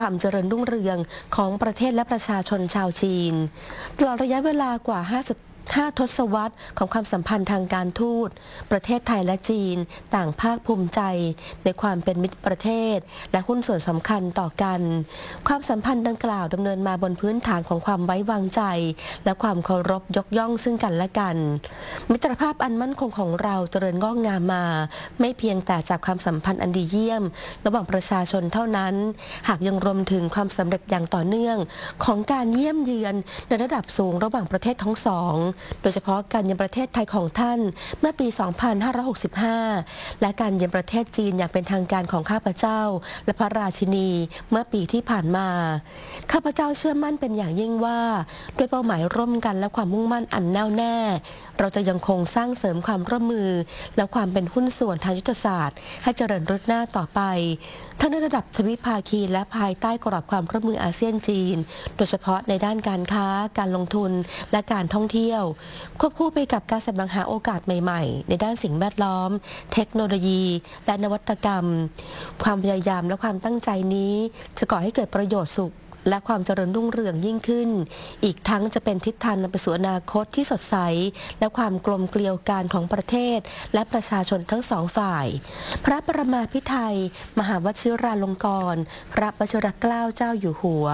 ความเจริญรุ่งเรืองของประเทศและประชาชนชาวจีนตลอดระยะเวลากว่า5 ทศวรรษของความสัมพันธ์ทางการทูตประเทศไทยและจีนต่างภาคภูมิใจในความเป็นมิตรประเทศและหุ้นส่วนสำคัญต่อกันความสัมพันธ์ดังกล่าวดำเนินมาบนพื้นฐานของความไว้วางใจและความเคารพยกย่องซึ่งกันและกันมิตรภาพอันมั่นคงของเราเจริญงอกงามมาไม่เพียงแต่จากความสัมพันธ์อันดีเยี่ยมระหว่างประชาชนเท่านั้นหากยังรวมถึงความสำเร็จอย่างต่อเนื่องของการเยี่ยมเยือนในระดับสูงระหว่างประเทศทั้งสองโดยเฉพาะการเยือนประเทศไทยของท่านเมื่อปี 2565 และการเยือนประเทศจีนอย่างเป็นทางการของข้าพเจ้าและพระราชินีเมื่อปีที่ผ่านมาข้าพเจ้าเชื่อมั่นเป็นอย่างยิ่งว่าด้วยเป้าหมายร่วมกันและความมุ่งมั่นอันแน่วแน่เราจะยังคงสร้างเสริมความร่วมมือและความเป็นหุ้นส่วนทางยุทธศาสตร์ให้เจริญรุ่งเรืองต่อไปทั้งในระดับทวิภาคีและภายใต้กรอบความร่วมมืออาเซียนจีนโดยเฉพาะในด้านการค้าการลงทุนและการท่องเที่ยวควบคู่ไปกับการแสวงหาโอกาสใหม่ๆในด้านสิ่งแวดล้อมเทคโนโลยีและนวัตกรรมความพยายามและความตั้งใจนี้จะก่อให้เกิดประโยชน์สุขและความเจริญรุ่งเรืองยิ่งขึ้นอีกทั้งจะเป็นทิศทางนำไปสู่อนาคตที่สดใสและความกลมเกลียวกันของประเทศและประชาชนทั้งสองฝ่ายพระประมาภิไธยมหาวชิราลงกรณ์พระวชิรเกล้าเจ้าอยู่หัว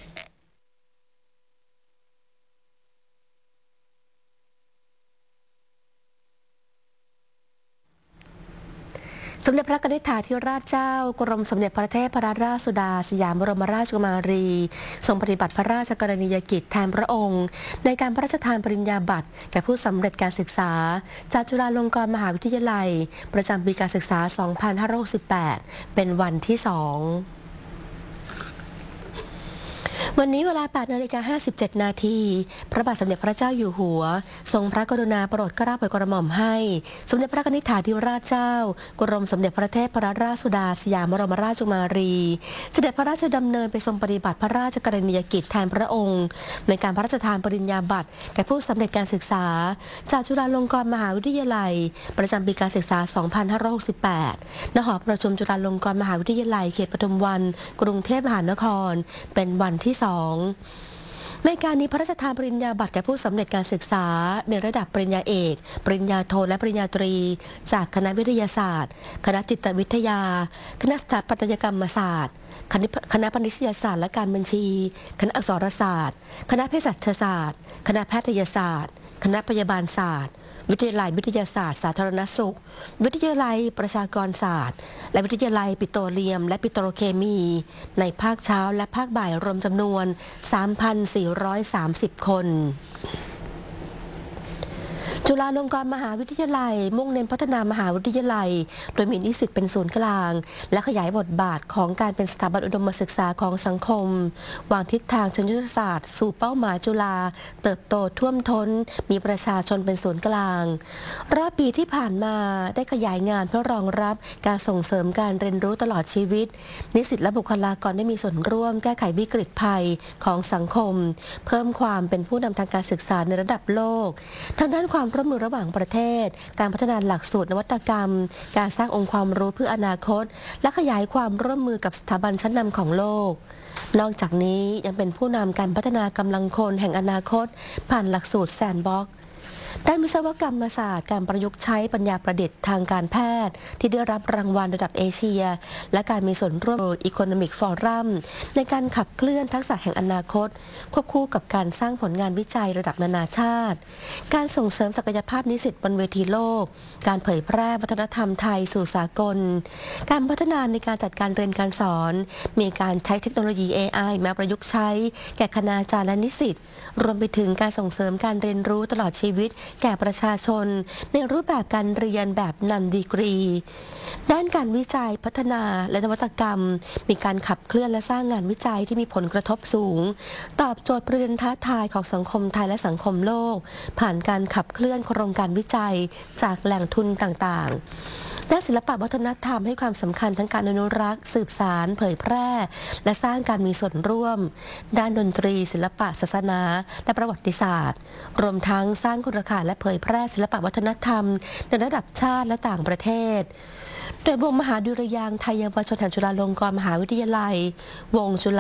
สมเด็จพระนิธิาธิราชเจ้ากรมสมเด็จพระเทพรัตนราชสุดาสยามบรมราชกุมารีทรงปฏิบัติพระราชกรณียกิจแทนพระองค์ในการพระราชทานปริญญาบัตรแก่ผู้สำเร็จการศึกษาจากจุฬาลงกรณ์มหาวิทยาลัยประจำปีการศึกษา 2568 เป็นวันที่ 2วันนี้เวลา 8:57 นาทีพระบาทสมเด็จพระเจ้าอยู่หัวทรงพระกรุณาโปรดเกล้าโปรดกระหม่อมให้สมเด็จพระนิธิาธิราชเจ้ากรมสมเด็จพระเทพรัตนราชสุดาสยามบรมราชกุมารีเสด็จพระราชดำเนินไปทรงปฏิบัติพระราชกรณียกิจแทนพระองค์ในการพระราชทานปริญญาบัตรแก่ผู้สำเร็จการศึกษาจากจุฬาลงกรณ์มหาวิทยาลัยประจำปีการศึกษา 2568 ณ หอประชุมจุฬาลงกรณ์มหาวิทยาลัยเขตปทุมวันกรุงเทพมหานครเป็นวันที่ในการนี้พระราชทานปริญญาบัตรแก่ผู้สำเร็จการศึกษาในระดับปริญญาเอกปริญญาโทและปริญญาตรีจากคณะวิทยาศาสตร์คณะจิตวิทยาคณะสถาปัตยกรรมศาสตร์คณะพาณิชยศาสตร์และการบัญชีคณะอักษรศาสตร์คณะเภสัชศาสตร์คณะแพทยศาสตร์คณะพยาบาลศาสตร์วิทยาลัยวิทยาศาสตร์สาธารณสุขวิทยาลัยประชากรศาสตร์และวิทยาลัยปิโตรเลียมและปิโตรเคมีในภาคเช้าและภาคบ่ายรวมจำนวน 3,430 คนจุฬาลงกรณ์มหาวิทยาลัยมุ่งเน้นพัฒนามหาวิทยาลัยโดยมีนิสิตเป็นศูนย์กลางและขยายบทบาทของการเป็นสถาบันอุดมศึกษาของสังคมวางทิศทางเชิงยุทธศาสตร์สู่เป้าหมายจุฬาเติบโตท่วมท้นมีประชาชนเป็นศูนย์กลางรอบปีที่ผ่านมาได้ขยายงานเพื่อรองรับการส่งเสริมการเรียนรู้ตลอดชีวิตนิสิตและบุคลากรได้มีส่วนร่วมแก้ไขวิกฤตภัยของสังคมเพิ่มความเป็นผู้นำทางการศึกษาในระดับโลกทางด้านความร่วมมือระหว่างประเทศการพัฒนาหลักสูตรนวัตกรรมการสร้างองค์ความรู้เพื่ออนาคตและขยายความร่วมมือกับสถาบันชั้นนำของโลกนอกจากนี้ยังเป็นผู้นำการพัฒนากำลังคนแห่งอนาคตผ่านหลักสูตรแซนด์บ็อกซ์ด้านวิศวกรรมศาสตร์การประยุกต์ใช้ปัญญาประดิษฐ์ทางการแพทย์ที่ได้รับรางวัลระดับเอเชียและการมีส่วนร่วมอีโคโนมิกฟอรัมในการขับเคลื่อนทักษะแห่งอนาคตควบคู่กับการสร้างผลงานวิจัยระดับนานาชาติการส่งเสริมศักยภาพนิสิตบนเวทีโลกการเผยแพร่วัฒนธรรมไทยสู่สากลการพัฒนาในการจัดการเรียนการสอนมีการใช้เทคโนโลยี AI มาประยุกต์ใช้แก่คณาจารย์และนิสิตรวมไปถึงการส่งเสริมการเรียนรู้ตลอดชีวิตแก่ประชาชนในรูปแบบการเรียนแบบนันดีกรีด้านการวิจัยพัฒนาและนวัตกรรมมีการขับเคลื่อนและสร้างงานวิจัยที่มีผลกระทบสูงตอบโจทย์ประเด็นท้าทายของสังคมไทยและสังคมโลกผ่านการขับเคลื่อนโครงการวิจัยจากแหล่งทุนต่างๆด้านศิลปะวัฒนธรรมให้ความสำคัญทั้งการอนุรักษ์สืบสานเผยแพร่และสร้างการมีส่วนร่วมด้านดนตรีศิลปะศาสนาและประวัติศาสตร์รวมทั้งสร้างคุณค่าและเผยแพร่ศิลปะวัฒนธรรมในระดับชาติและต่างประเทศโดยวงมหาดุริยางค์ไทยเยาวชนแห่งจุฬาลงกรณ์มหาวิทยาลัยวงจุฬา